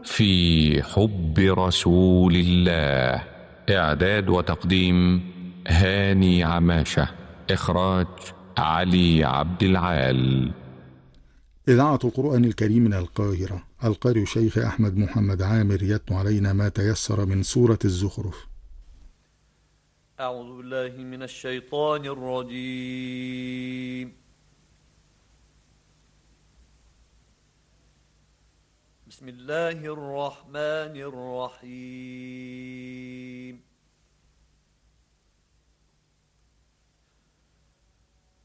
في حب رسول الله. إعداد وتقديم هاني عماشة. إخراج علي عبد العال. إذاعة القرآن الكريم من القاهرة. القارئ شيخ أحمد محمد عامر يتلو علينا ما تيسر من سورة الزخرف. أعوذ بالله من الشيطان الرجيم. بسم الله الرحمن الرحيم.